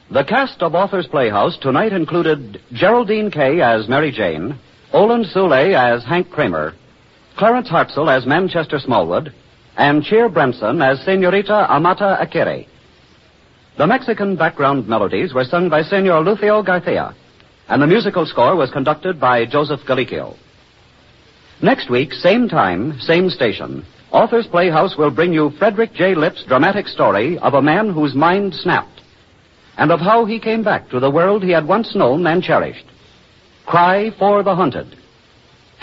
The cast of Author's Playhouse tonight included Geraldine Kay as Mary Jane, Olin Soule as Hank Kramer, Clarence Hartzell as Manchester Smallwood, and Cheer Branson as Senorita Amata Akere. The Mexican background melodies were sung by Senor Lucio Garcia, and the musical score was conducted by Joseph Galicchio. Next week, same time, same station, Author's Playhouse will bring you Frederick J. Lipp's dramatic story of a man whose mind snapped, and of how he came back to the world he had once known and cherished. Cry for the Hunted.